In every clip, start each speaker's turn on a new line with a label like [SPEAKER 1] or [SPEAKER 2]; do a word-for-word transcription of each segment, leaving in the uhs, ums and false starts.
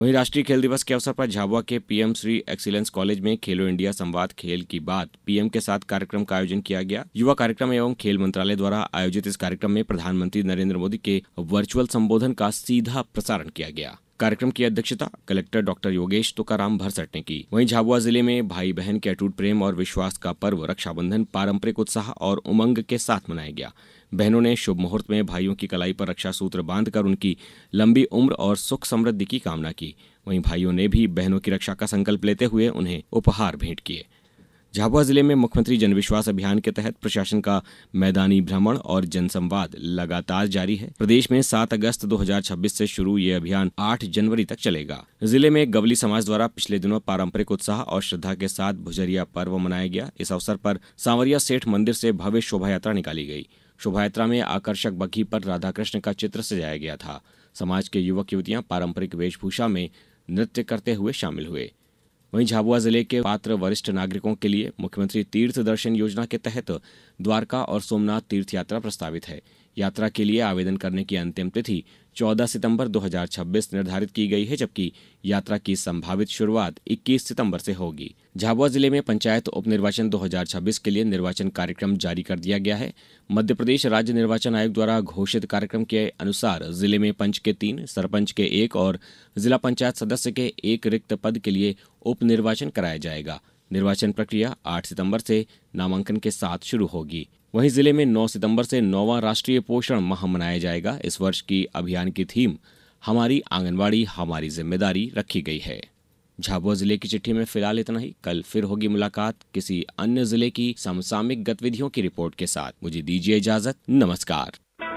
[SPEAKER 1] वहीं राष्ट्रीय खेल दिवस के अवसर पर झाबुआ के पीएम श्री एक्सीलेंस कॉलेज में खेलो इंडिया संवाद खेल की बात पीएम के साथ कार्यक्रम का आयोजन किया गया। युवा कार्यक्रम एवं खेल मंत्रालय द्वारा आयोजित इस कार्यक्रम में प्रधानमंत्री नरेंद्र मोदी के वर्चुअल संबोधन का सीधा प्रसारण किया गया। कार्यक्रम की अध्यक्षता कलेक्टर डॉक्टर योगेश तुकाराम भरसट ने की। वहीं झाबुआ जिले में भाई बहन के अटूट प्रेम और विश्वास का पर्व रक्षाबंधन पारंपरिक उत्साह और उमंग के साथ मनाया गया। बहनों ने शुभ मुहूर्त में भाइयों की कलाई पर रक्षा सूत्र बांधकर उनकी लंबी उम्र और सुख समृद्धि की कामना की। वहीं भाइयों ने भी बहनों की रक्षा का संकल्प लेते हुए उन्हें उपहार भेंट किए। झाबुआ जिले में मुख्यमंत्री जनविश्वास अभियान के तहत प्रशासन का मैदानी भ्रमण और जनसंवाद लगातार जारी है। प्रदेश में सात अगस्त दो हज़ार छब्बीस से शुरू ये अभियान आठ जनवरी तक चलेगा। जिले में गवली समाज द्वारा पिछले दिनों पारंपरिक उत्साह और श्रद्धा के साथ भुजरिया पर्व मनाया गया। इस अवसर पर सांवरिया सेठ मंदिर से भव्य शोभा यात्रा निकाली गई। शोभा यात्रा में आकर्षक बग्घी पर राधा कृष्ण का चित्र सजाया गया था। समाज के युवक युवतियां पारंपरिक वेशभूषा में नृत्य करते हुए शामिल हुए। वहीं झाबुआ जिले के पात्र वरिष्ठ नागरिकों के लिए मुख्यमंत्री तीर्थ दर्शन योजना के तहत द्वारका और सोमनाथ तीर्थ यात्रा प्रस्तावित है। यात्रा के लिए आवेदन करने की अंतिम तिथि चौदह सितंबर दो हज़ार छब्बीस निर्धारित की गई है, जबकि यात्रा की संभावित शुरुआत इक्कीस सितंबर से होगी। झाबुआ जिले में पंचायत उपनिर्वाचन दो हज़ार छब्बीस के लिए निर्वाचन कार्यक्रम जारी कर दिया गया है। मध्य प्रदेश राज्य निर्वाचन आयोग द्वारा घोषित कार्यक्रम के अनुसार जिले में पंच के तीन, सरपंच के एक और जिला पंचायत सदस्य के एक रिक्त पद के लिए उप निर्वाचन कराया जाएगा। निर्वाचन प्रक्रिया आठ सितंबर से नामांकन के साथ शुरू होगी। वहीं जिले में नौ सितंबर से नौवां राष्ट्रीय पोषण माह मनाया जाएगा। इस वर्ष की अभियान की थीम हमारी आंगनवाड़ी हमारी जिम्मेदारी रखी गई है। झाबुआ जिले की चिट्ठी में फिलहाल इतना ही। कल फिर होगी मुलाकात किसी अन्य जिले की समसामयिक गतिविधियों की रिपोर्ट के साथ। मुझे दीजिए इजाजत। नमस्कार।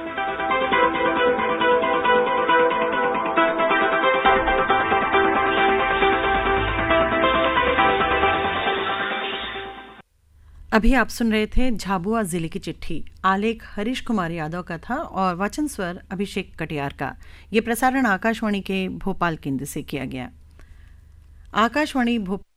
[SPEAKER 2] अभी आप सुन रहे थे झाबुआ जिले की चिट्ठी। आलेख हरीश कुमार यादव का था और वचन स्वर अभिषेक कटियार का। ये प्रसारण आकाशवाणी के भोपाल केंद्र से किया गया। आकाशवाणी भोपाल